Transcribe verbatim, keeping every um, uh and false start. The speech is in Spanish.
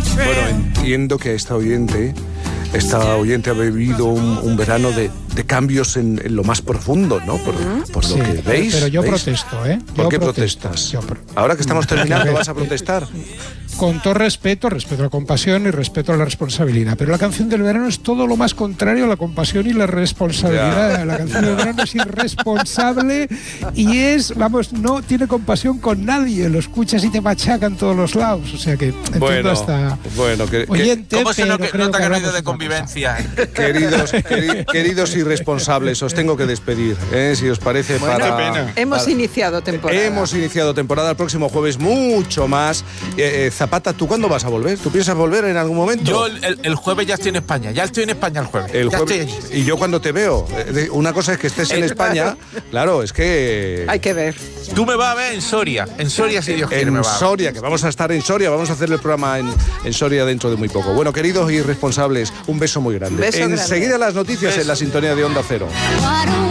Bueno, entiendo que esta oyente, esta oyente ha vivido un, un verano de, de cambios en, en lo más profundo, ¿no? Por, por lo Sí, que veis. Pero yo ¿veis? protesto, ¿eh? Yo ¿Por qué protesto, protestas? yo pro- Ahora que estamos terminando, ¿vas a protestar? Con todo respeto, respeto a la compasión y respeto a la responsabilidad. Pero la canción del verano es todo lo más contrario a la compasión y la responsabilidad. Ya. La canción del verano es irresponsable y es, vamos, no tiene compasión con nadie. Lo escuchas y te machacan todos los lados. O sea que entiendo Bueno, hasta bueno, que, que- oyente, ¿Cómo se pero no- creo nota que no ha ido hablamos de otra convivencia? queridos, queri- queridos irresponsables, os tengo que despedir, ¿eh? Si os parece, Bueno, para... qué pena. Hemos para- iniciado temporada. Hemos iniciado temporada, el próximo jueves mucho más. Eh, eh, Zapata, ¿tú cuándo vas a volver? ¿Tú piensas volver en algún momento? Yo el, el- el jueves ya estoy en España, ya estoy en España el jueves. El ya jueves- estoy allí. y yo cuando te veo, eh, de- una cosa es que estés en Eh, España, claro, es que Hay que ver. Tú me vas a ver en Soria, en Soria si Dios quiere me en vas a ver. Soria, que vamos a estar en Soria, vamos a hacer el programa en, en Soria dentro de muy poco. Bueno, queridos irresponsables, un beso muy grande. Beso grande. Enseguida las noticias en la sintonía de Onda Cero. I don't